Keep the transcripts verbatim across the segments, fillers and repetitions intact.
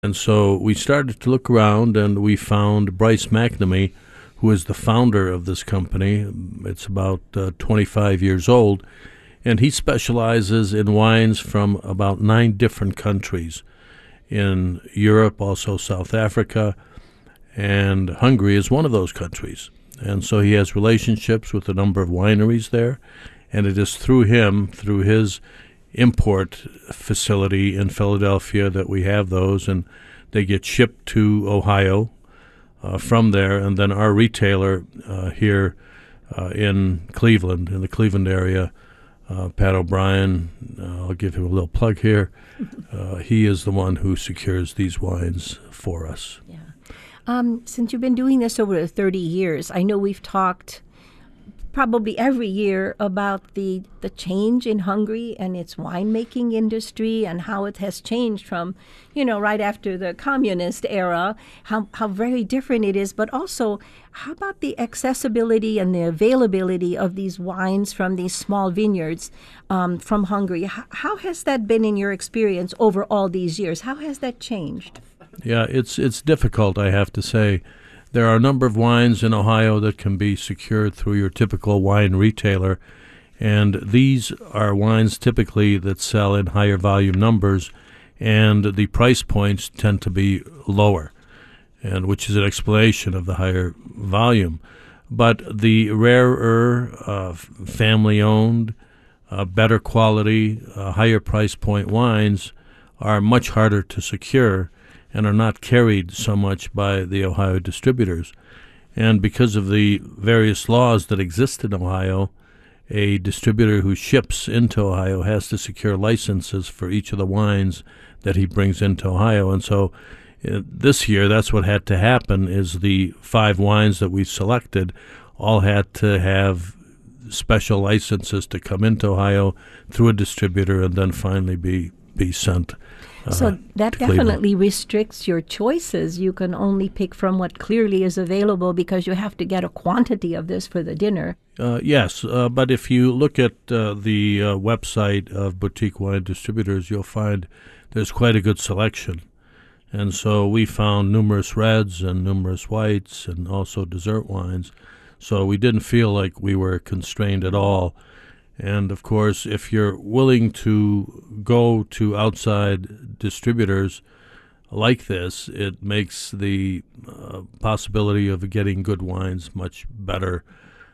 And so we started to look around, and we found Bryce McNamee, who is the founder of this company. It's about uh, twenty-five years old, and he specializes in wines from about nine different countries in Europe, also South Africa, and Hungary is one of those countries. And so he has relationships with a number of wineries there, and it is through him, through his import facility in Philadelphia, that we have those, and they get shipped to Ohio uh, from there, and then our retailer uh, here uh, in Cleveland, in the Cleveland area, uh, Pat O'Brien, uh, I'll give him a little plug here, uh, he is the one who secures these wines for us. Yeah. Um, since you've been doing this over thirty years, I know we've talked probably every year about the the change in Hungary and its winemaking industry and how it has changed from, you know, right after the communist era, how, how very different it is. But also, how about the accessibility and the availability of these wines from these small vineyards um, from Hungary? How, how has that been in your experience over all these years? How has that changed? Yeah, it's it's difficult, I have to say. There are a number of wines in Ohio that can be secured through your typical wine retailer, and these are wines typically that sell in higher volume numbers, and the price points tend to be lower, and which is an explanation of the higher volume. But the rarer, uh, family-owned, uh, better quality, uh, higher price point wines are much harder to secure and are not carried so much by the Ohio distributors. And because of the various laws that exist in Ohio, a distributor who ships into Ohio has to secure licenses for each of the wines that he brings into Ohio. And so uh, this year, that's what had to happen, is the five wines that we selected all had to have special licenses to come into Ohio through a distributor and then finally be, be sent Uh, so that definitely restricts your choices. You can only pick from what clearly is available because you have to get a quantity of this for the dinner. Uh, yes, uh, but if you look at uh, the uh, website of Boutique Wine Distributors, you'll find there's quite a good selection. And so we found numerous reds and numerous whites and also dessert wines. So we didn't feel like we were constrained at all. And, of course, if you're willing to go to outside distributors like this, it makes the uh, possibility of getting good wines much better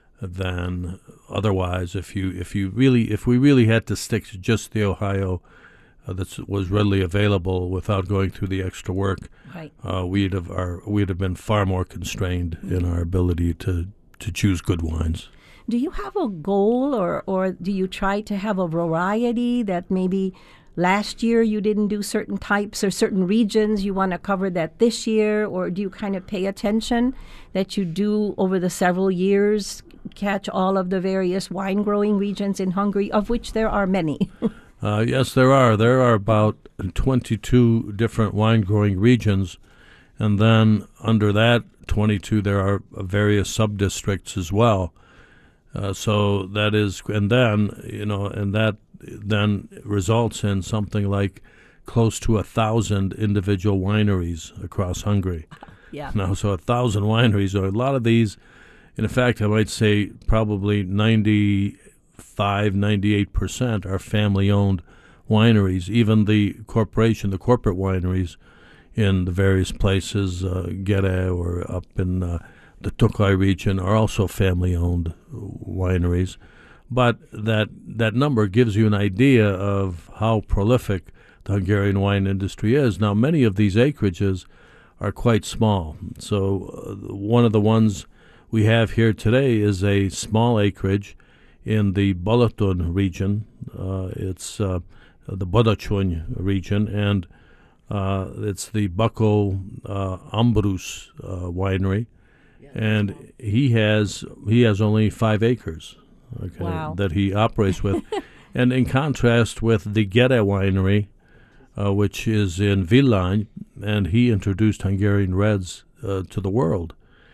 than otherwise. If you, if you really, if we really had to stick to just the Ohio uh, that was readily available without going through the extra work, Right. uh, we'd have our, we'd have been far more constrained in our ability to to choose good wines. Do you have a goal, or, or do you try to have a variety that maybe last year you didn't do certain types or certain regions, you want to cover that this year? Or do you kind of pay attention that you do over the several years catch all of the various wine growing regions in Hungary, of which there are many? uh, yes, there are. There are about twenty-two different wine growing regions. And then under that twenty-two, there are various sub-districts as well. Uh, so that is, and then, you know, and that then results in something like close to a thousand individual wineries across Hungary. Yeah. Now, so a thousand wineries, or a lot of these, in fact, I might say probably ninety-five, ninety-eight percent are family-owned wineries. Even the corporation, the corporate wineries in the various places, uh, Gere or up in uh, the Tokaj region, are also family-owned wineries. But that that number gives you an idea of how prolific the Hungarian wine industry is. Now, many of these acreages are quite small. So uh, one of the ones we have here today is a small acreage in the Balaton region. Uh, it's uh, the Badacsony region, and uh, it's the Bako uh, Ambrus uh, winery. And he has he has only five acres, okay, Wow. that he operates with. And in contrast with the Gere winery, uh, which is in Villány, and he introduced Hungarian reds uh, to the world.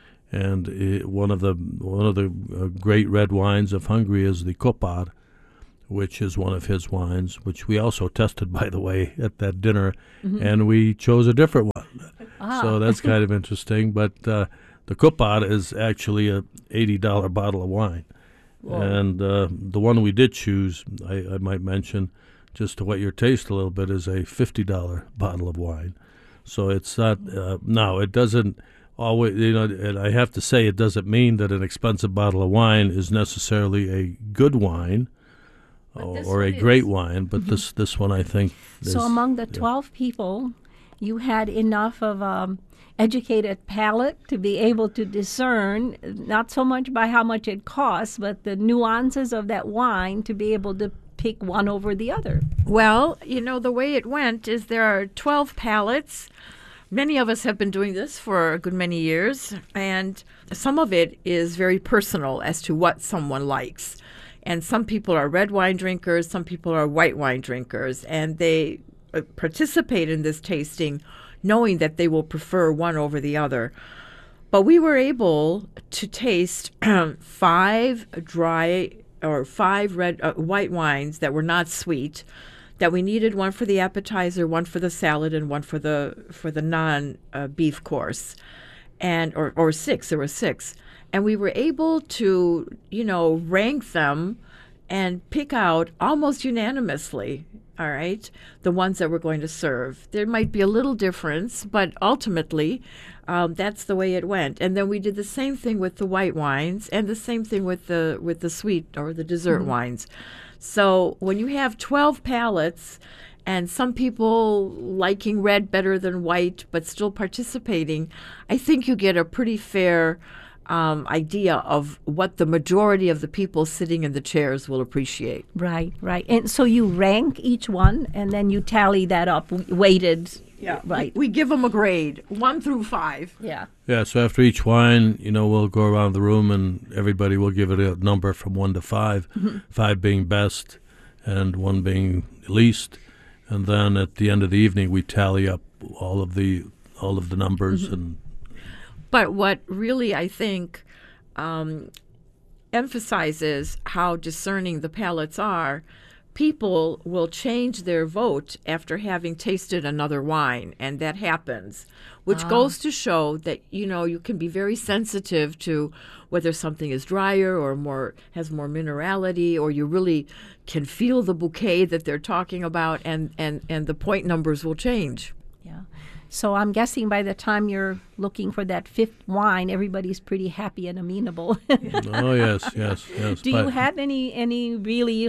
And it, one of the one of the uh, great red wines of Hungary is the Kopár, which is one of his wines, which we also tested, by the way, at that dinner, Mm-hmm. and we chose a different one. Ah. So that's kind of interesting. But uh, the Kupad is actually a eighty dollar bottle of wine. Whoa. And uh, the one we did choose, I, I might mention, just to whet your taste a little bit, is a fifty dollar bottle of wine. So it's not, uh, no, it doesn't always, you know, and I have to say it doesn't mean that an expensive bottle of wine is necessarily a good wine or, this or a one great is. wine, but this, this one I think is. So among the yeah. twelve people, you had enough of um, educated palate to be able to discern, not so much by how much it costs, but the nuances of that wine to be able to pick one over the other. Well, you know, the way it went is there are twelve palettes. Many of us have been doing this for a good many years, and some of it is very personal as to what someone likes. And some people are red wine drinkers, some people are white wine drinkers, and they uh, participate in this tasting knowing that they will prefer one over the other. But we were able to taste five dry or five red uh, white wines that were not sweet, that we needed one for the appetizer, one for the salad, and one for the for the non uh, beef course, and or or six. There were six, and we were able to you know rank them and pick out almost unanimously. All right, the ones that we're going to serve. There might be a little difference, but ultimately, um, that's the way it went. And then we did the same thing with the white wines, and the same thing with the with the sweet or the dessert Mm-hmm. wines. So when you have twelve palettes, and some people liking red better than white, but still participating, I think you get a pretty fair um, idea of what the majority of the people sitting in the chairs will appreciate. Right, right. And so you rank each one, and then you tally that up, w- weighted. Right. We, we give them a grade, one through five. Yeah. Yeah, so after each wine, you know, we'll go around the room and everybody will give it a number from one to five, Mm-hmm. five being best and one being least. And then at the end of the evening, we tally up all of the all of the numbers. Mm-hmm. And But what really, I think, um, emphasizes how discerning the palates are, people will change their vote after having tasted another wine, and that happens, which goes to show that, you know, you can be very sensitive to whether something is drier or more has more minerality, or you really can feel the bouquet that they're talking about, and, and, and the point numbers will change. Yeah. So I'm guessing by the time you're looking for that fifth wine, everybody's pretty happy and amenable. oh, yes, yes, yes. Do but- you have any any really,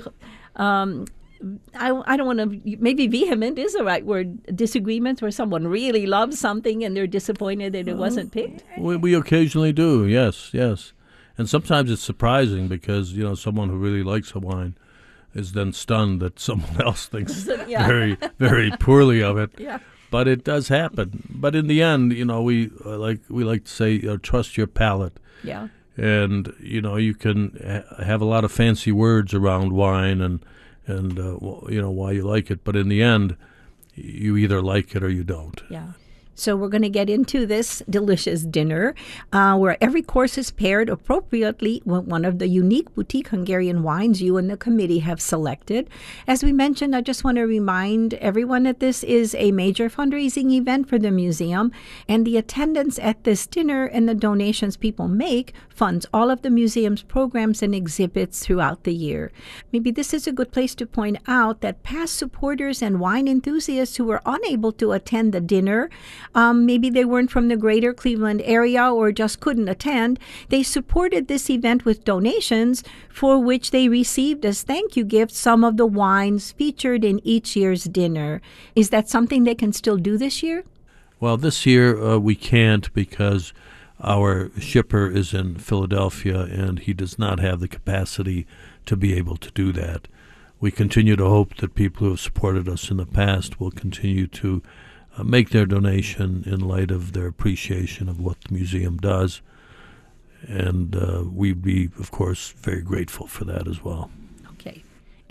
um, I, I don't want to, maybe vehement is the right word, disagreements where someone really loves something and they're disappointed that it wasn't picked? We, we occasionally do, yes, yes. And sometimes it's surprising because, you know, someone who really likes a wine is then stunned that someone else thinks Yeah. very, very poorly of it. Yeah. But it does happen. But in the end, you know, we uh, like we like to say, uh, trust your palate. Yeah. And, you know, you can ha- have a lot of fancy words around wine and, and uh, w- you know, why you like it. But in the end, you either like it or you don't. Yeah. So we're going to get into this delicious dinner uh, where every course is paired appropriately with one of the unique boutique Hungarian wines you and the committee have selected. As we mentioned, I just want to remind everyone that this is a major fundraising event for the museum, and the attendance at this dinner and the donations people make funds all of the museum's programs and exhibits throughout the year. Maybe this is a good place to point out that past supporters and wine enthusiasts who were unable to attend the dinner, Um, maybe they weren't from the greater Cleveland area or just couldn't attend, they supported this event with donations for which they received as thank you gifts some of the wines featured in each year's dinner. Is that something they can still do this year? Well, this year uh, we can't because our shipper is in Philadelphia and he does not have the capacity to be able to do that. We continue to hope that people who have supported us in the past will continue to Uh, make their donation in light of their appreciation of what the museum does. And uh, we'd be, of course, very grateful for that as well. Okay.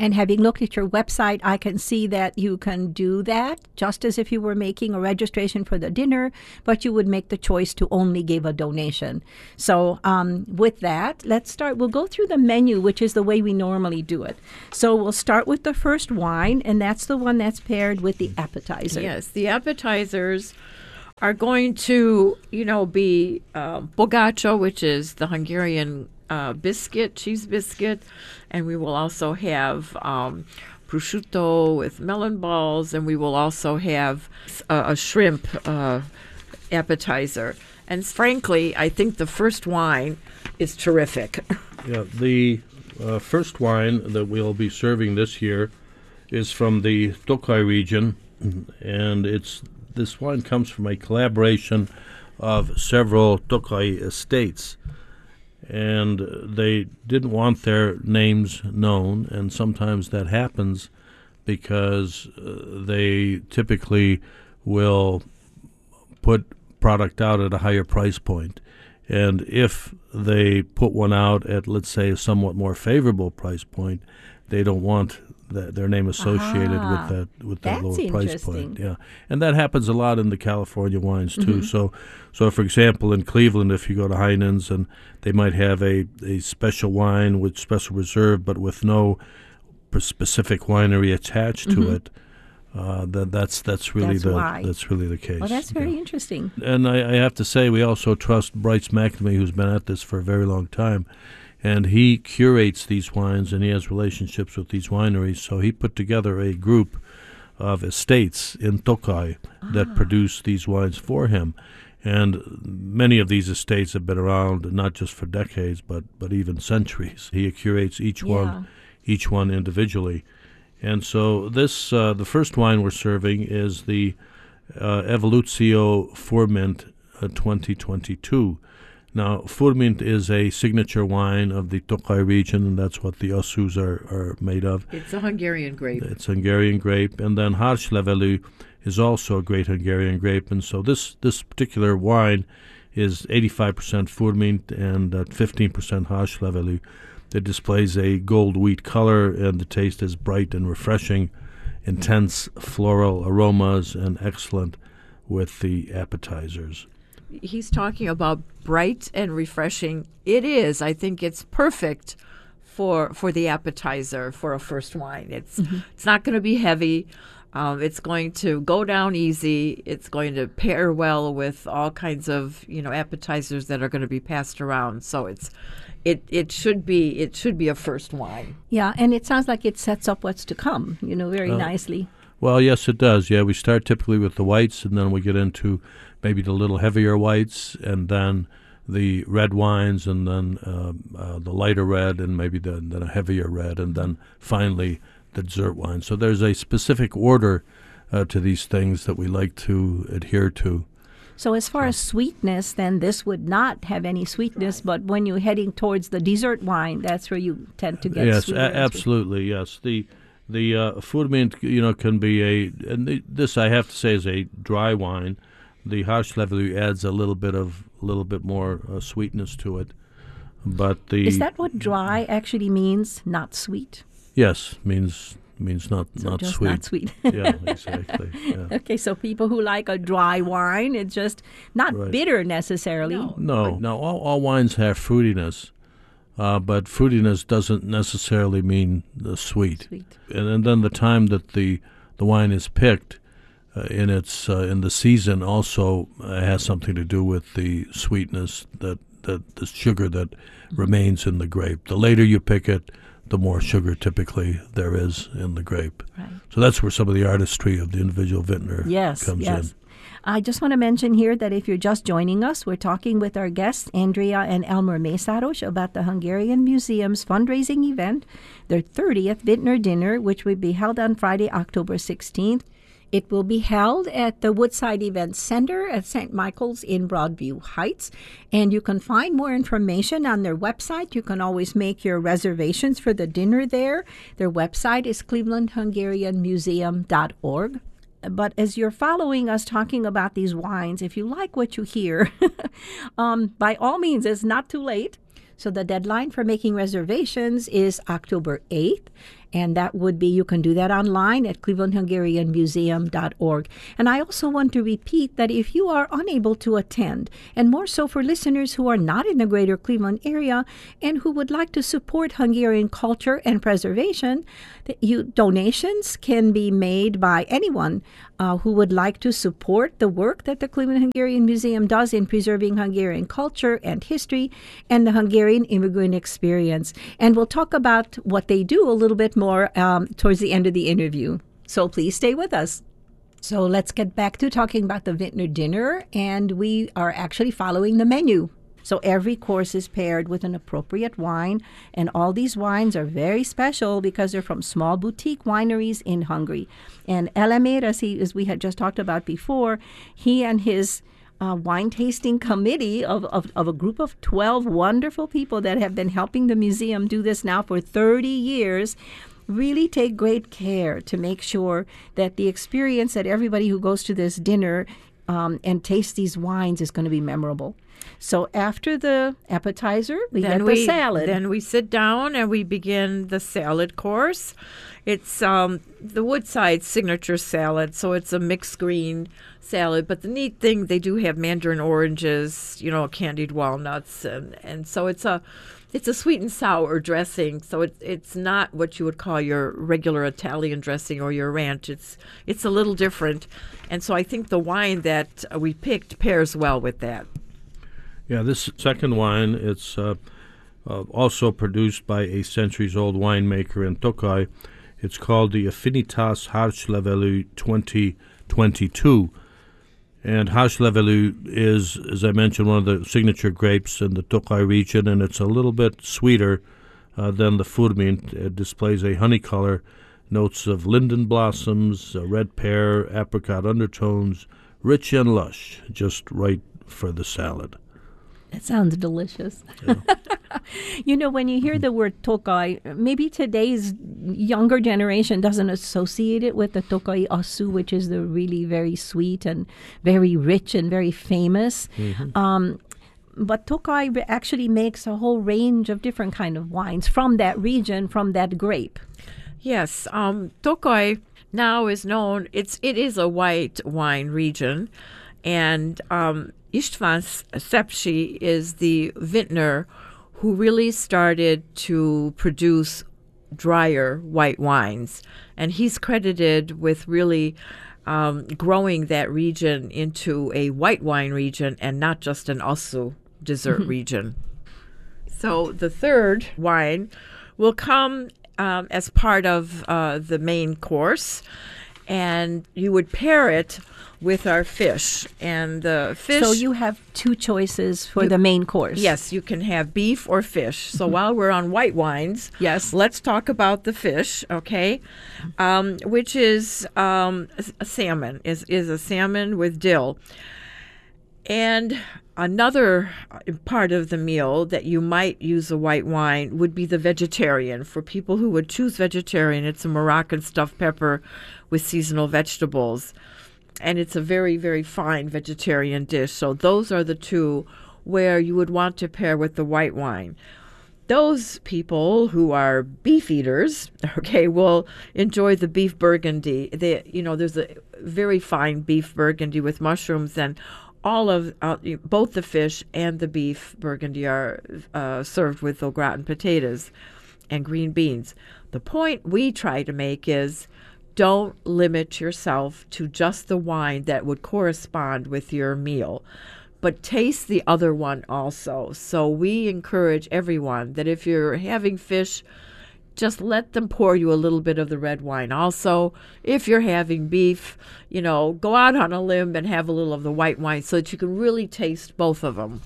And having looked at your website, I can see that you can do that just as if you were making a registration for the dinner, but you would make the choice to only give a donation. So um, with that, let's start. We'll go through the menu, which is the way we normally do it. So we'll start with the first wine, and that's the one that's paired with the appetizer. Yes, the appetizers are going to, you know, be uh, bogacha, which is the Hungarian uh, biscuit, cheese biscuit, and we will also have um, prosciutto with melon balls, and we will also have a, a shrimp uh, appetizer. And frankly, I think the first wine is terrific. Yeah, the uh, first wine that we'll be serving this year is from the Tokaj region, and it's this wine comes from a collaboration of several Tokaj estates, and they didn't want their names known, and sometimes that happens because uh, they typically will put product out at a higher price point. And if they put one out at, let's say, a somewhat more favorable price point, they don't want that their name associated Ah, with that with that that's lower price interesting. point. Yeah, and that happens a lot in the California wines too. Mhm. So, so for example, in Cleveland, if you go to Heinen's, and they might have a, a special wine with special reserve, but with no p- specific winery attached to Mhm. it. Uh, that that's that's really That's the why. that's really the case. Well, that's very yeah. interesting. And I, I have to say, we also trust Bryce McNamee, who's been at this for a very long time, and he curates these wines, and he has relationships with these wineries. So he put together a group of estates in Tokaj that Ah. produce these wines for him. And many of these estates have been around not just for decades, but, but even centuries. He curates each Yeah. one, each one individually. And so this, uh, the first wine we're serving is the uh, Evolutio Furmint uh, twenty twenty-two. Now, Furmint is a signature wine of the Tokaj region, and that's what the Oszús are, are made of. It's a Hungarian grape. It's Hungarian grape. And then Hárslevelű is also a great Hungarian grape. And so this, this particular wine is eighty-five percent Furmint and uh, fifteen percent Hárslevelű. It displays a gold wheat color, and the taste is bright and refreshing, intense floral aromas, and excellent with the appetizers. He's talking about bright and refreshing. It is. I think it's perfect for for the appetizer for a first wine. It's it's not going to be heavy. Um, it's going to go down easy. It's going to pair well with all kinds of you know appetizers that are going to be passed around. So it's it it should be it should be a first wine. Yeah, and it sounds like it sets up what's to come, you know, very Uh, nicely. Well, yes, it does. Yeah, we start typically with the whites, and then we get into maybe the little heavier whites, and then the red wines, and then uh, uh, the lighter red, and maybe the, then a heavier red, and then finally the dessert wine. So there's a specific order uh, to these things that we like to adhere to. So as far as sweetness, then this would not have any sweetness, but when you're heading towards the dessert wine, that's where you tend to get Yes, sweeter a- and sweeter. absolutely. Yes, the the uh, Furmint, you know, can be a, and the, this I have to say is a dry wine. The Hárslevelű adds a little bit of a little bit more uh, sweetness to it, but the Is that what dry actually means? Not sweet? yes means means not So not just sweet. not sweet. Yeah, exactly. Yeah. Okay, so people who like a dry wine, it's just not Right. bitter necessarily. No. No, no, all, all wines have fruitiness, uh, but fruitiness doesn't necessarily mean the sweet. Sweet. And, and then the time that the the wine is picked uh, in its uh, in the season also uh, has something to do with the sweetness that, that the sugar that remains in the grape. The later you pick it, the more sugar typically there is in the grape. Right. So that's where some of the artistry of the individual vintner Yes, comes yes. in. I just want to mention here that if you're just joining us, we're talking with our guests, Andrea and Elmer Mészáros, about the Hungarian Museum's fundraising event, their thirtieth Vintner Dinner, which will be held on Friday, October sixteenth. It will be held at the Woodside Event Center at Saint Michael's in Broadview Heights. And you can find more information on their website. You can always make your reservations for the dinner there. Their website is cleveland hungarian museum dot org. But as you're following us talking about these wines, if you like what you hear, um, by all means, it's not too late. So the deadline for making reservations is October eighth. And that would be, you can do that online at cleveland hungarian museum dot org. And I also want to repeat that if you are unable to attend, and more so for listeners who are not in the greater Cleveland area and who would like to support Hungarian culture and preservation, that you donations can be made by anyone uh, who would like to support the work that the Cleveland Hungarian Museum does in preserving Hungarian culture and history and the Hungarian immigrant experience. And we'll talk about what they do a little bit more um, towards the end of the interview. So please stay with us. So let's get back to talking about the Vintner Dinner, and we are actually following the menu. So every course is paired with an appropriate wine, and all these wines are very special because they're from small boutique wineries in Hungary. And Elemér, as, he, as we had just talked about before, he and his uh, wine tasting committee of, of, of a group of twelve wonderful people that have been helping the museum do this now for thirty years really take great care to make sure that the experience that everybody who goes to this dinner um, and tastes these wines is going to be memorable. So after the appetizer, we then get we, the salad. Then we sit down and we begin the salad course. It's um, the Woodside signature salad, so it's a mixed green salad. But the neat thing, they do have mandarin oranges, you know, candied walnuts, and, and so it's a it's a sweet and sour dressing. So it's it's not what you would call your regular Italian dressing or your ranch. It's it's a little different, and so I think the wine that we picked pairs well with that. Yeah, this second wine, it's uh, uh, also produced by a centuries-old winemaker in Tokaj. It's called the Affinitas Hárslevelű twenty twenty-two. And Hárslevelű is, as I mentioned, one of the signature grapes in the Tokaj region, and it's a little bit sweeter uh, than the Furmint. It displays a honey color, notes of linden blossoms, uh, red pear, apricot undertones, rich and lush, just right for the salad. That sounds delicious. Yeah. You know, when you hear the word Tokaj, maybe today's younger generation doesn't associate it with the Tokaj Asszú, which is the really very sweet and very rich and very famous. Mm-hmm. Um, but Tokaj actually makes a whole range of different kind of wines from that region, from that grape. Yes, um, Tokaj now is known. It's it is a white wine region, and um, István Szepsi is the vintner who really started to produce drier white wines. And he's credited with really um, growing that region into a white wine region and not just an Asszú dessert mm-hmm. region. So the third wine will come um, as part of uh, the main course, and you would pair it with our fish. And the fish... So you have two choices for you, the main course. Yes, you can have beef or fish. So while we're on white wines, yes, let's talk about the fish, okay? Um, which is um, a salmon, is, is a salmon with dill. And another part of the meal that you might use a white wine would be the vegetarian. For people who would choose vegetarian, it's a Moroccan stuffed pepper with seasonal vegetables. And it's a very, very fine vegetarian dish. So those are the two where you would want to pair with the white wine. Those people who are beef eaters, okay, will enjoy the beef burgundy. They, you know, there's a very fine beef burgundy with mushrooms, and all of uh, both the fish and the beef burgundy are uh, served with au gratin potatoes and green beans. The point we try to make is, don't limit yourself to just the wine that would correspond with your meal, but taste the other one also. So we encourage everyone that if you're having fish, just let them pour you a little bit of the red wine. Also, if you're having beef, you know, go out on a limb and have a little of the white wine so that you can really taste both of them.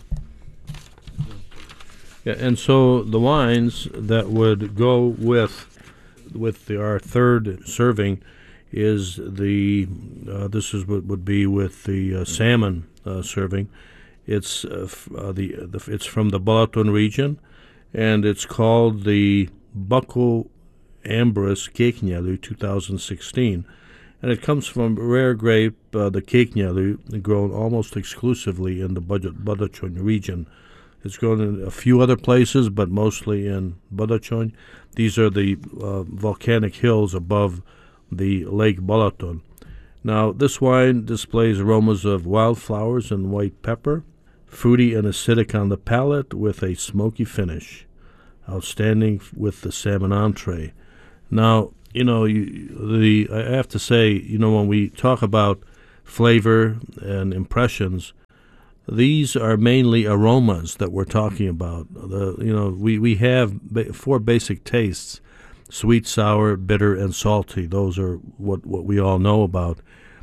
Yeah, and so the wines that would go with with the, our third serving is the uh, this is what would be with the uh, salmon uh, serving. It's uh, f- uh, the, the it's from the Balaton region, and it's called the Bacó Ambros Kéknyelű two thousand sixteen, and it comes from rare grape, uh, the Kéknyelű, grown almost exclusively in the Balaton region It's grown in a few other places, but mostly in Badajoz. These are the uh, volcanic hills above the Lake Balaton. Now, this wine displays aromas of wildflowers and white pepper, fruity and acidic on the palate with a smoky finish. Outstanding with the salmon entree. Now, you know, you, the I have to say, you know, when we talk about flavor and impressions, these are mainly aromas that we're talking about. The you know, we, we have ba- four basic tastes: sweet, sour, bitter, and salty. Those are what, what we all know about.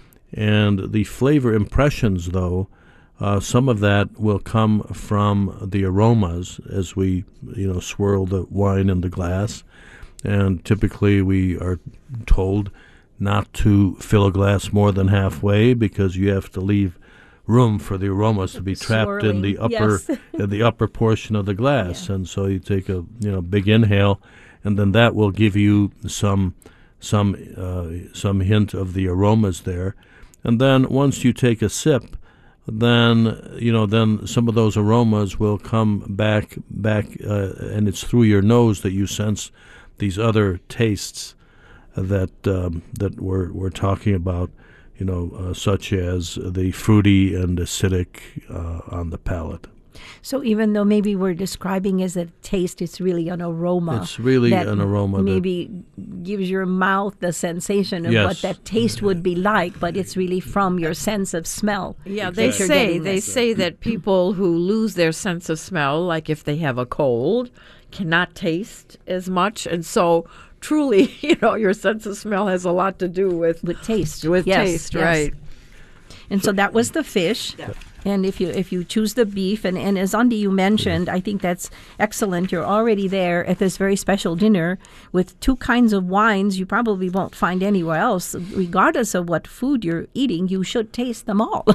And the flavor impressions, though, uh, some of that will come from the aromas as we, you know, swirl the wine in the glass. And typically we are told not to fill a glass more than halfway because you have to leave room for the aromas to be trapped Swirling. in the upper Yes. in the upper portion of the glass. Yeah. And so you take a you know big inhale, and then that will give you some some uh, some hint of the aromas there. And then once you take a sip, then you know then some of those aromas will come back back, uh, and it's through your nose that you sense these other tastes that um, that we're we're talking about, you know, uh, such as the fruity and acidic uh, on the palate. So even though maybe we're describing as a taste, it's really an aroma. It's really that an aroma that- maybe gives your mouth the sensation of Yes. what that taste would be like, but it's really from your sense of smell. Yeah, they that you're say getting they this. say that people who lose their sense of smell, like if they have a cold, cannot taste as much, and so truly, you know, your sense of smell has a lot to do with with taste. with Yes, taste, yes. right? And so that was the fish. And if you if you choose the beef, and, and as Andy you mentioned, I think that's excellent. You're already there at this very special dinner with two kinds of wines you probably won't find anywhere else. Regardless of what food you're eating, you should taste them all.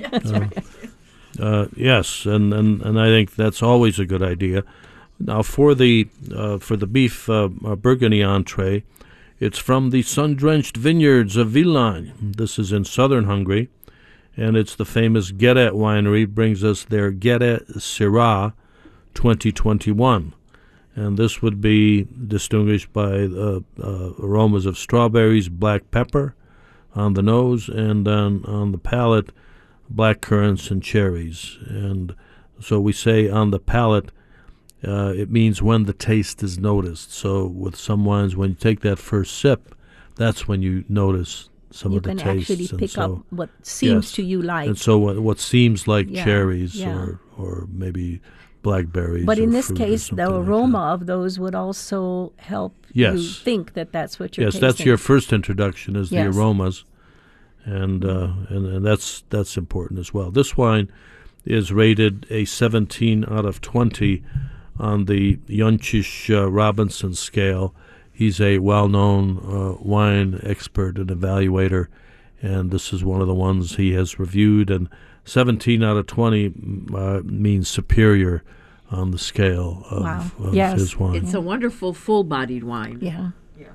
Uh, yes, and, and, and I think that's always a good idea. Now, for the uh, for the beef uh, uh, Burgundy entree, it's from the sun-drenched vineyards of Villagne. This is in southern Hungary, and it's the famous Gere winery brings us their Gere Syrah twenty twenty-one. And this would be distinguished by uh, uh, aromas of strawberries, black pepper on the nose, and then on the palate, black currants and cherries. And so we say on the palate, uh, it means when the taste is noticed. So with some wines, when you take that first sip, that's when you notice some you of the can tastes. actually and pick so, up what seems yes. to you like. And so what, what seems like Yeah, cherries yeah. or or maybe blackberries. But in or this fruit or case, the something like aroma that. of those would also help you Yes. think that that's what you're Yes, tasting. that's your first introduction is Yes. the aromas, and, uh, and and that's that's important as well. This wine is rated a seventeen out of twenty on the Yunchich uh, Robinson scale. He's a well-known uh, wine expert and evaluator, and this is one of the ones he has reviewed. And seventeen out of twenty uh, means superior on the scale of, Wow. of Yes. his wine. It's a wonderful full-bodied wine. Yeah.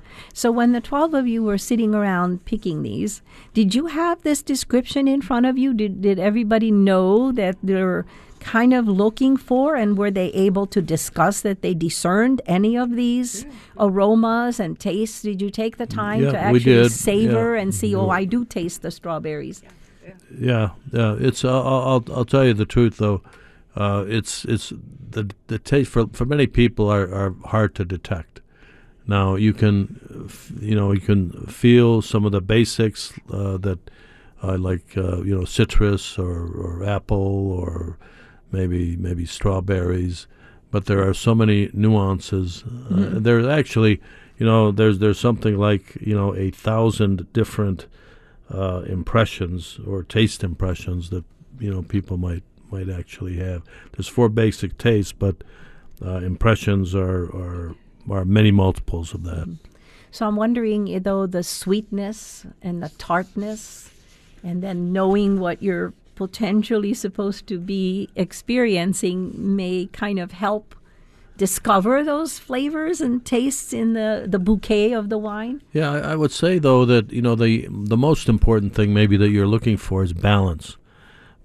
So when the twelve of you were sitting around picking these, did you have this description in front of you? Did did everybody know that they're kind of looking for, and were they able to discuss that they discerned any of these aromas and tastes? Did you take the time Yeah, to we actually did. savor Yeah. and see, oh, I do taste the strawberries? Yeah, yeah. It's. Uh, I'll. I'll tell you the truth, though. Uh, it's. It's the the taste for for many people are, are hard to detect. Now you can, f- you know, you can feel some of the basics uh, that, uh, like uh, you know, citrus or, or apple or maybe maybe strawberries, but there are so many nuances. Mm-hmm. Uh, there's actually, you know, there's there's something like you know a thousand different uh, impressions or taste impressions that you know people might might actually have. There's four basic tastes, but uh, impressions are, are are many multiples of that. So I'm wondering, eh, though, the sweetness and the tartness, and then knowing what you're potentially supposed to be experiencing may kind of help discover those flavors and tastes in the, the bouquet of the wine. Yeah, I, I would say though that you know the the most important thing maybe that you're looking for is balance.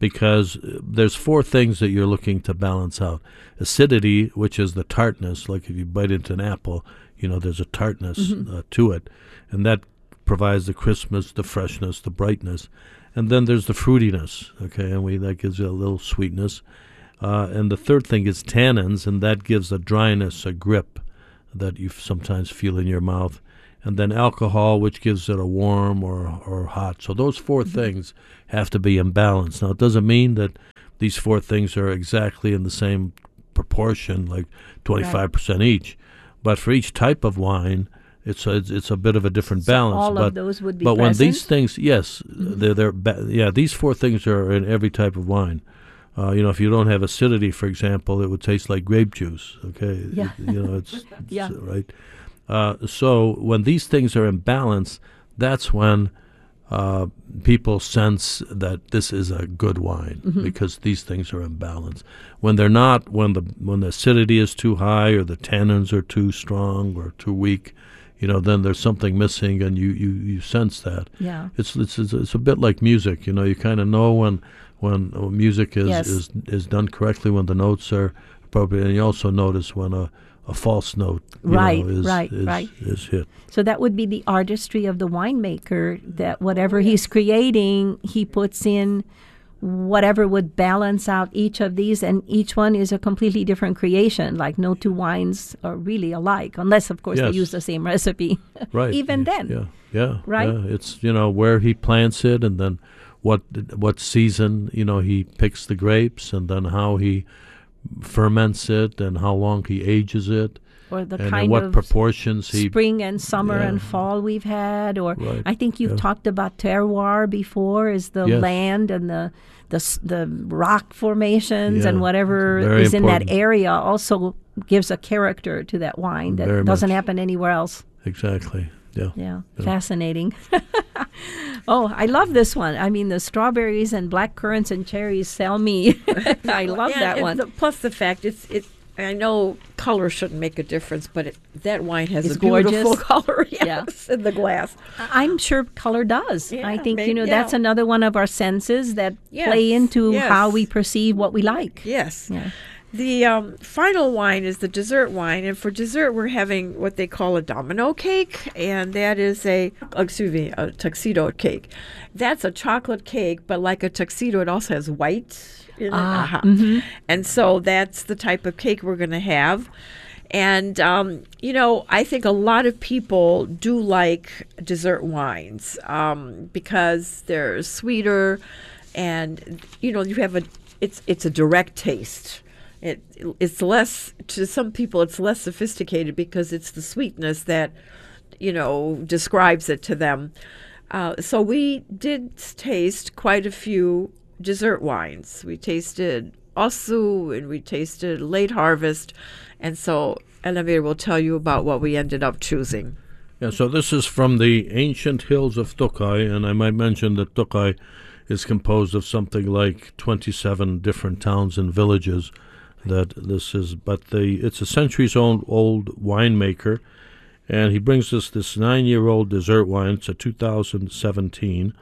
because there's four things that you're looking to balance out. Acidity, which is the tartness, like if you bite into an apple, you know, there's a tartness mm-hmm. uh, to it, and that provides the crispness, the freshness, the brightness. And then there's the fruitiness, okay, and we that gives you a little sweetness. Uh, and the third thing is tannins, and that gives a dryness, a grip that you sometimes feel in your mouth. And then alcohol, which gives it a warm or, or hot. So those four mm-hmm. things have to be in balance. Now, it doesn't mean that these four things are exactly in the same proportion, like twenty-five percent right. each. But for each type of wine, it's a, it's, it's a bit of a different so balance. all but, of those would be But present? when these things, yes, mm-hmm. they're, they're ba- yeah, these four things are in every type of wine. Uh, you know, if you don't have acidity, for example, it would taste like grape juice, okay? Yeah. It, you know, it's, it's yeah. right? Uh, so when these things are in balance, that's when uh, people sense that this is a good wine mm-hmm. because these things are in balance. When they're not, when the when the acidity is too high or the tannins are too strong or too weak, you know, then there's something missing, and you, you, you sense that. Yeah. It's it's it's, it's a bit like music, you know. You kind of know when when uh, music is, yes. is is done correctly, when the notes are appropriate, and you also notice when a a false note you right, know, is, right, is, right. is hit. So that would be the artistry of the winemaker, that whatever he's creating, he puts in whatever would balance out each of these, and each one is a completely different creation. Like no two wines are really alike, unless, of course, yes. they use the same recipe. Right. Even yeah, then. Yeah, yeah. Right? Yeah. It's, you know, where he plants it, and then what what season, you know, he picks the grapes, and then how he ferments it and how long he ages it, or the and kind in what of proportions he spring and summer yeah. and fall we've had. Or right. I think you've yeah. talked about terroir before, is the yes. land and the the s- the rock formations yeah. and whatever Very is important. in that area also gives a character to that wine that Very doesn't much. happen anywhere else. Exactly. Yeah. Yeah, yeah. fascinating. Oh, I love this one. I mean, the strawberries and black currants and cherries sell me. I love Yeah, that and one. the- plus the fact it's it. I know color shouldn't make a difference, but it, that wine has It's a beautiful gorgeous. color. Yeah. Yes, in the glass. I'm sure color does. Yeah, I think, may- you know, yeah. that's another one of our senses that Yes, play into yes. how we perceive what we like. Yes. Yeah. The um, final wine is the dessert wine, and for dessert we're having what they call a domino cake, and that is a, oh, excuse me, a tuxedo cake. That's a chocolate cake, but like a tuxedo, it also has white in it. Ah, Uh-huh. mhm. And so that's the type of cake we're going to have. And, um, you know, I think a lot of people do like dessert wines um, because they're sweeter, and, you know, you have a, it's it's a direct taste. It it's less, to some people it's less sophisticated because it's the sweetness that, you know, describes it to them. Uh, so we did taste quite a few dessert wines. We tasted Osu and we tasted Late Harvest, and so Elamir will tell you about what we ended up choosing. Yeah, so this is from the ancient hills of Tokaj, and I might mention that Tokaj is composed of something like twenty-seven different towns and villages. That this is, but the it's a centuries old old winemaker, and he brings us this nine-year-old dessert wine. It's a two thousand seventeen.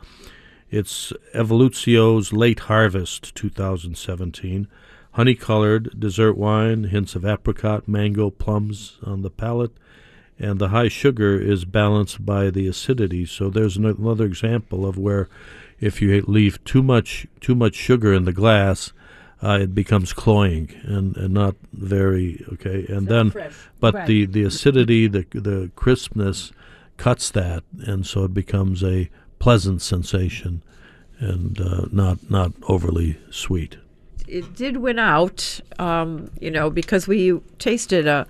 It's Evoluzio's Late Harvest two thousand seventeen. Honey-colored dessert wine, hints of apricot, mango, plums on the palate, and the high sugar is balanced by the acidity. So there's an- another example of where if you leave too much too much sugar in the glass, Uh, it becomes cloying and, and not very okay. And then, but Right. the, the acidity, the the crispness, cuts that, and so it becomes a pleasant sensation, and uh, not not overly sweet. It did win out, um, you know, because we tasted a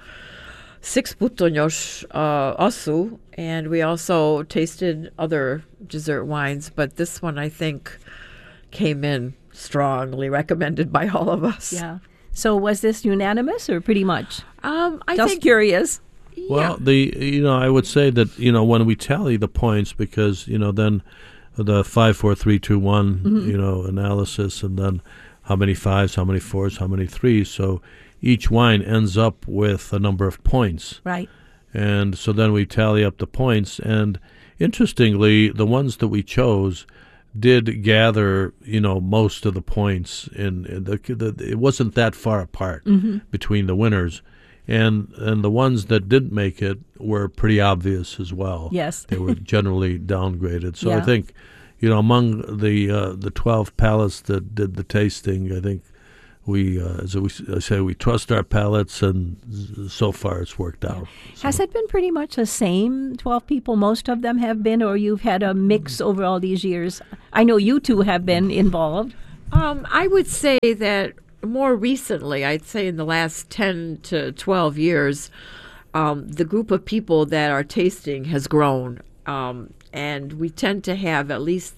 six putoños uh, Osu, and we also tasted other dessert wines, but this one I think came in strongly recommended by all of us. Yeah. So was this unanimous or pretty much? Um, I Just think curious. Well, the you know I would say that you know when we tally the points, because you know then the five, four, three, two, one, Mm-hmm. you know analysis, and then how many fives, how many fours, how many threes. So each wine ends up with a number of points. Right. And so then we tally up the points. And interestingly, the ones that we chose, did gather, you know, most of the points. In, in the, the it wasn't that far apart Mm-hmm. between the winners, and and the ones that didn't make it were pretty obvious as well. Yes. They were generally downgraded. So I Yeah. think, you know, among the uh, the twelve palates that did the tasting, I think we, uh, as we s- I say, we trust our palates, and s- so far it's worked out. So- Has it been pretty much the same twelve people, most of them have been, or you've had a mix over all these years? I know you two have been involved. Um, I would say that more recently, I'd say in the last ten to twelve years, um, the group of people that are tasting has grown. Um, and we tend to have at least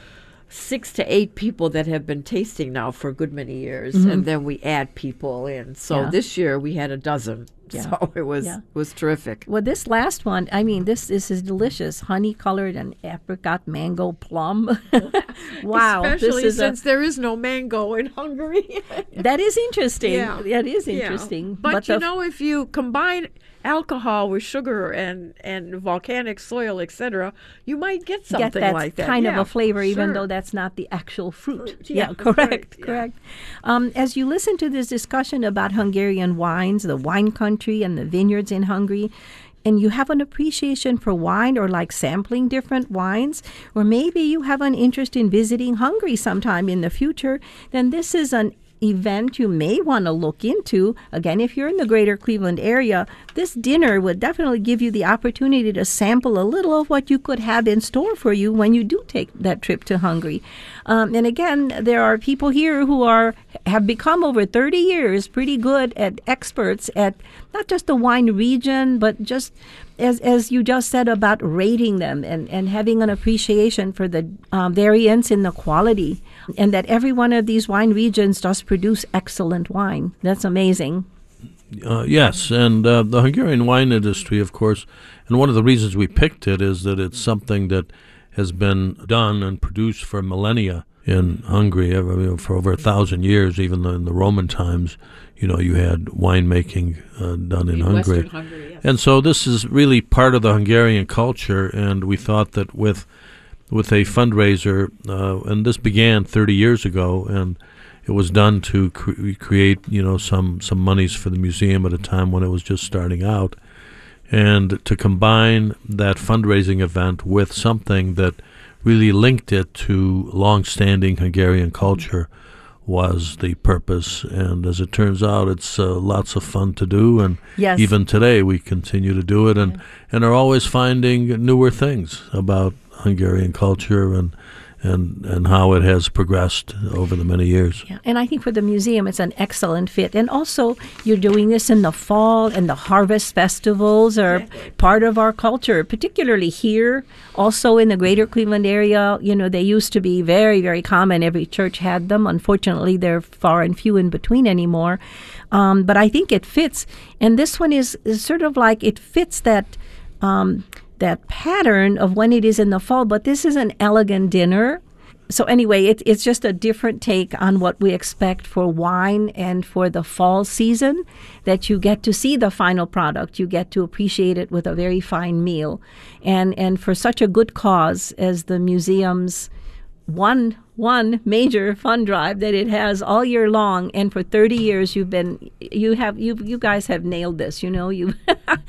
six to eight people that have been tasting now for a good many years. And then we add people in. So Mm-hmm. Yeah. this year we had a dozen. Yeah. So it was, Yeah. was terrific. Well, this last one, I mean, this, this is delicious. Honey colored and apricot mango plum. Wow. Especially this is since there is no mango in Hungary. a, that is interesting. Yeah. That is Yeah. interesting. But, you the- know, if you combine alcohol with sugar and, and volcanic soil, et cetera, you might get something get that like that. kind Yeah, of a flavor, even sure. though that's not the actual fruit. Fruit, Yeah, yeah, that's correct, right, yeah. correct. Um, as you listen to this discussion about Hungarian wines, the wine country and the vineyards in Hungary, and you have an appreciation for wine or like sampling different wines, or maybe you have an interest in visiting Hungary sometime in the future, then this is an event you may want to look into. Again, if you're in the greater Cleveland area, this dinner would definitely give you the opportunity to sample a little of what you could have in store for you when you do take that trip to Hungary. Um, and again, there are people here who are have become over thirty years pretty good at experts at not just the wine region, but just as as you just said about rating them and, and having an appreciation for the um, variance in the quality, and that every one of these wine regions does produce excellent wine. That's amazing. Uh, yes, and uh, the Hungarian wine industry, of course, and one of the reasons we picked it is that it's something that has been done and produced for millennia in Hungary, I mean, for over a thousand years. Even in the Roman times, you know, you had winemaking uh, done in, In Hungary. Western Hungary, yes. And so this is really part of the Hungarian culture, and we thought that with with a fundraiser, uh, and this began thirty years ago, and it was done to cre- create, you know, some, some monies for the museum at a time when it was just starting out, and to combine that fundraising event with something that really linked it to long-standing Hungarian culture was the purpose. And as it turns out, it's uh, lots of fun to do, and Yes. even today we continue to do it, and, and are always finding newer things about Hungarian culture and and and how it has progressed over the many years. Yeah, and I think for the museum, it's an excellent fit. And also, you're doing this in the fall, and the harvest festivals are part of our culture, particularly here. Also in the greater Cleveland area, you know, they used to be very, very common. Every church had them. Unfortunately, they're far and few in between anymore. Um, but I think it fits. And this one is, is sort of like it fits that um, that pattern of when it is in the fall, but this is an elegant dinner. So anyway, it, it's just a different take on what we expect for wine and for the fall season, that you get to see the final product. You get to appreciate it with a very fine meal. And and for such a good cause as the museum's one one major fund drive that it has all year long, and for thirty years you've been you have you you guys have nailed this, you know. You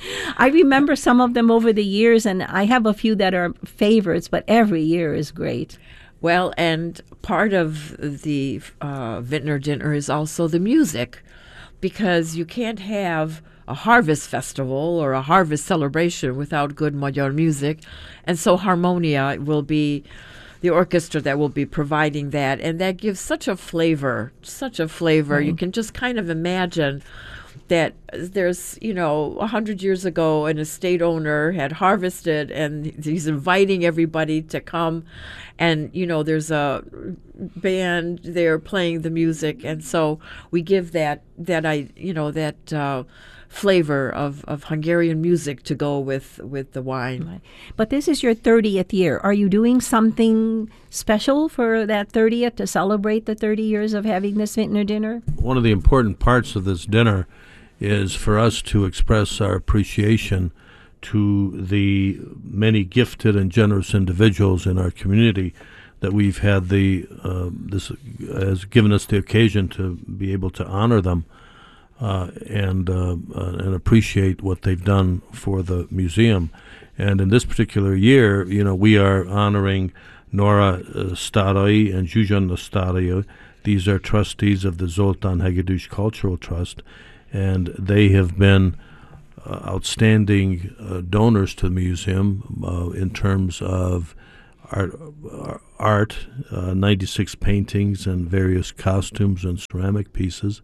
I remember some of them over the years, and I have a few that are favorites, but every year is great. Well, and part of the uh, Vintner Dinner is also the music, because you can't have a harvest festival or a harvest celebration without good Magyar music. And so Harmonia will be the orchestra that will be providing that, and that gives such a flavor, such a flavor. You can just kind of imagine that there's, you know, a hundred years ago, an estate owner had harvested, and he's inviting everybody to come, and, you know, there's a band there playing the music, and so we give that, that I, you know, that uh, flavor of, of Hungarian music to go with, with the wine. Right. But this is your thirtieth year. Are you doing something special for that thirtieth to celebrate the thirty years of having this Vintner Dinner? One of the important parts of this dinner is for us to express our appreciation to the many gifted and generous individuals in our community that we've had the uh, this has given us the occasion to be able to honor them uh, and uh, uh, and appreciate what they've done for the museum. And in this particular year, you know, we are honoring Nora uh, Staroy and Zsuzsanna Staroy. These are trustees of the Zoltán Hegedűs Cultural Trust, and they have been uh, outstanding uh, donors to the museum uh, in terms of art, uh, art uh, ninety-six paintings and various costumes and ceramic pieces,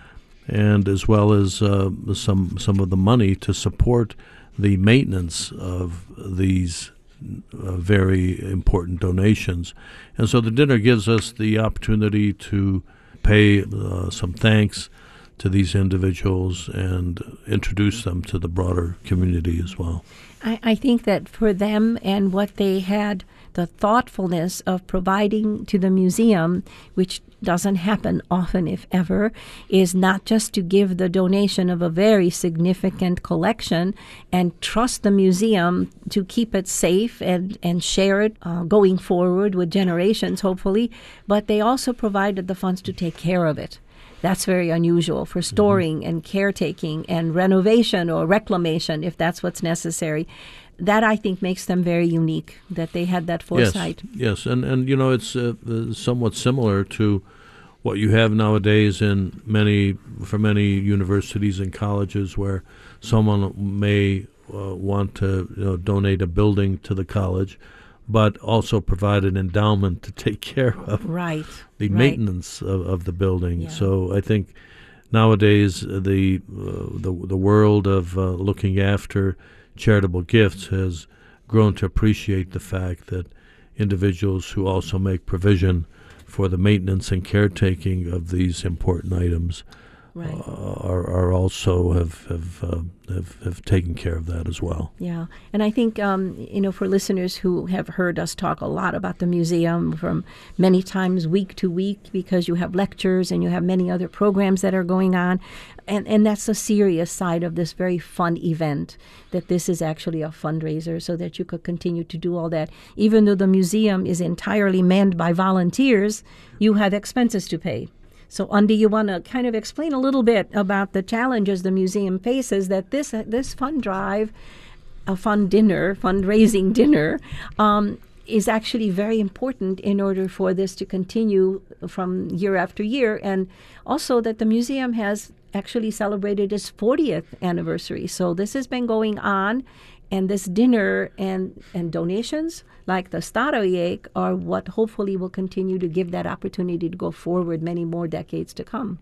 and as well as uh, some some of the money to support the maintenance of these uh, very important donations. And so the dinner gives us the opportunity to pay uh, some thanks to these individuals and introduce them to the broader community as well. I, I think that for them and what they had, the thoughtfulness of providing to the museum, which doesn't happen often, if ever, is not just to give the donation of a very significant collection and trust the museum to keep it safe and, and share it uh, going forward with generations, hopefully, but they also provided the funds to take care of it. That's very unusual for storing mm-hmm. and caretaking and renovation or reclamation, if that's what's necessary. That, I think, makes them very unique, that they had that foresight. Yes, yes. And, and you know, it's uh, uh, somewhat similar to what you have nowadays in many, for many universities and colleges, where someone may uh, want to you know, donate a building to the college, but also provide an endowment to take care of right. the right. maintenance of, of the building. Yeah. So I think nowadays uh, the, uh, the the world of uh, looking after charitable gifts has grown to appreciate the fact that individuals who also make provision for the maintenance and caretaking of these important items right. uh, are, are also have have, uh, have have taken care of that as well. Yeah, and I think um, you know, for listeners who have heard us talk a lot about the museum from many times week to week, because you have lectures and you have many other programs that are going on, and and that's the serious side of this very fun event. That this is actually a fundraiser, so that you could continue to do all that, even though the museum is entirely manned by volunteers. You have expenses to pay. So, Andi, you want to kind of explain a little bit about the challenges the museum faces, that this uh, this fund drive, a fund dinner, fundraising dinner, um, is actually very important in order for this to continue from year after year, and also that the museum has actually celebrated its fortieth anniversary. So this has been going on, and this dinner and, and donations like the Staroyék are what hopefully will continue to give that opportunity to go forward many more decades to come.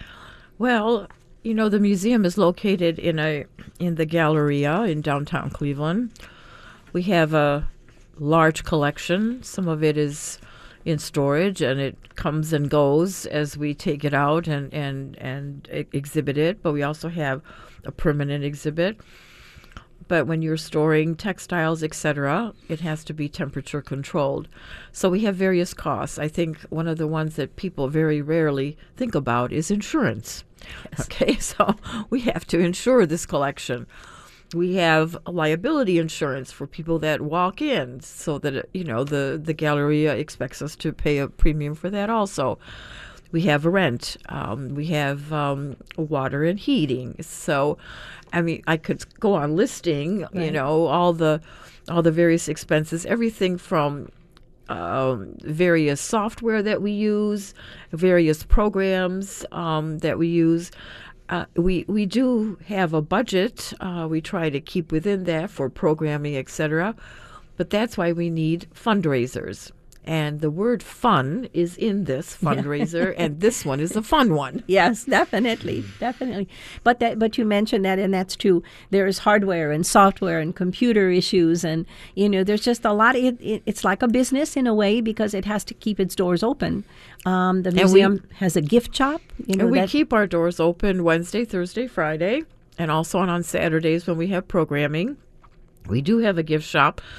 Well, you know, the museum is located in a in the Galleria in downtown Cleveland. We have a large collection. Some of it is in storage, and it comes and goes as we take it out and, and, and e- exhibit it. But we also have a permanent exhibit. But when you're storing textiles, et cetera, it has to be temperature controlled. So we have various costs. I think one of the ones that people very rarely think about is insurance. Yes. Okay, so we have to insure this collection. We have liability insurance for people that walk in, so that, you know, the, the Galleria expects us to pay a premium for that also. We have rent. Um, we have um, water and heating. So, I mean, I could go on listing, right. you know, all the all the various expenses, everything from um, various software that we use, various programs um, that we use. Uh, we we do have a budget. Uh, we try to keep within that for programming, et cetera. But that's why we need fundraisers. And the word fun is in this fundraiser, and this one is a fun one. Yes, definitely, definitely. But that, but you mentioned that, and that's true. There is hardware and software and computer issues, and you know, there's just a lot. It, it, it's like a business in a way, because it has to keep its doors open. Um, the museum we, has a gift shop. You know, and we that, keep our doors open Wednesday, Thursday, Friday, and also on, on Saturdays when we have programming. We do have a gift shop.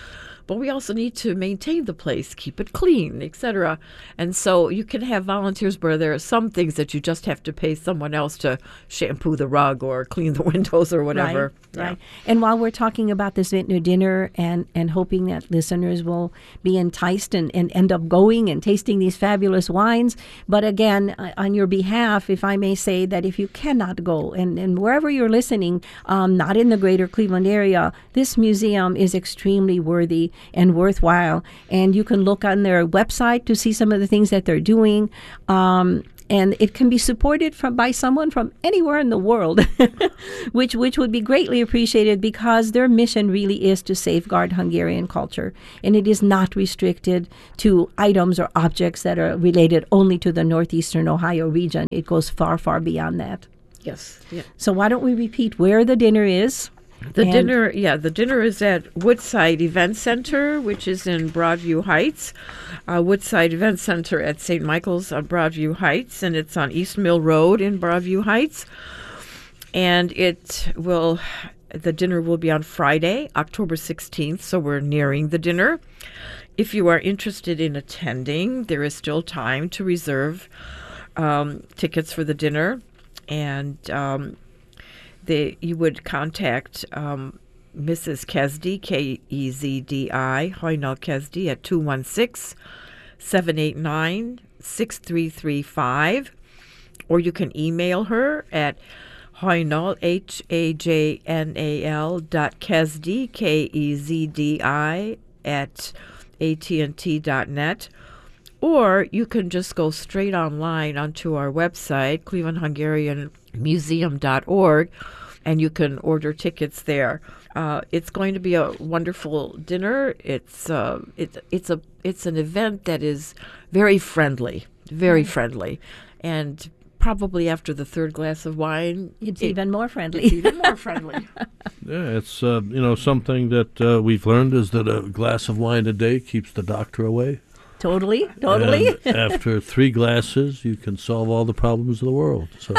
but we also need to maintain the place, keep it clean, et cetera. And so you can have volunteers where there are some things that you just have to pay someone else to shampoo the rug or clean the windows or whatever. Right, Yeah. right. And while we're talking about this vintner dinner and, and hoping that listeners will be enticed and, and end up going and tasting these fabulous wines, but again, uh, on your behalf, if I may say that if you cannot go, and, and wherever you're listening, um, not in the greater Cleveland area, this museum is extremely worthy and worthwhile. And you can look on their website to see some of the things that they're doing. Um, And it can be supported from by someone from anywhere in the world, which which would be greatly appreciated, because their mission really is to safeguard Hungarian culture. And it is not restricted to items or objects that are related only to the northeastern Ohio region. It goes far, far beyond that. Yes. Yeah. So why don't we repeat where the dinner is? The And- dinner, yeah, the dinner is at Woodside Event Center, which is in Broadview Heights. Uh, Woodside Event Center at Saint Michael's on Broadview Heights, and it's on East Mill Road in Broadview Heights. And it will, the dinner will be on Friday, October sixteenth, so we're nearing the dinner. If you are interested in attending, there is still time to reserve um, tickets for the dinner, and um, They, you would contact um, Missus Kesdy, K E Z D I, Hoynal Kesdy, at two one six, seven eight nine, six three three five, or you can email her at Hoynal, H A J N A L dot Kesdy, K E Z D I, at A T and T dot net. Or you can just go straight online onto our website, Cleveland Hungarian Museum dot org, and you can order tickets there. Uh, it's going to be a wonderful dinner. It's uh, it, it's a it's an event that is very friendly, very mm. friendly, and probably after the third glass of wine, It's it, even more friendly. It's even more friendly. Yeah, it's uh, you know something that uh, we've learned is that a glass of wine a day keeps the doctor away. Totally, totally. And after three glasses, you can solve all the problems of the world. So,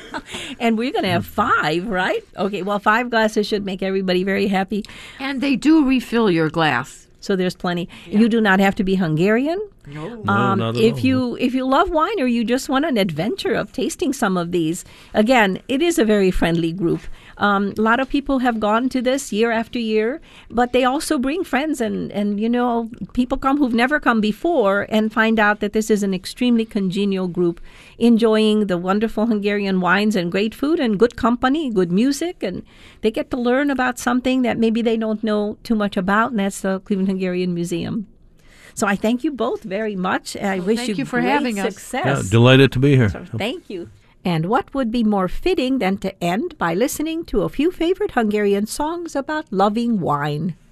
And we're going to have five, right? Okay, well, five glasses should make everybody very happy. And they do refill your glass. So there's plenty. You do not have to be Hungarian. No. No, Um, not at if all. you if you love wine or you just want an adventure of tasting some of these, again, it is a very friendly group. Um, a lot of people have gone to this year after year, but they also bring friends, and, and you know, people come who've never come before and find out that this is an extremely congenial group, enjoying the wonderful Hungarian wines and great food and good company, good music, and they get to learn about something that maybe they don't know too much about, and that's the Cleveland Hungarian Museum. So I thank you both very much. I Well, wish thank you, you for great having us. success. yeah, delighted to be here. So thank you. And what would be more fitting than to end by listening to a few favorite Hungarian songs about loving wine?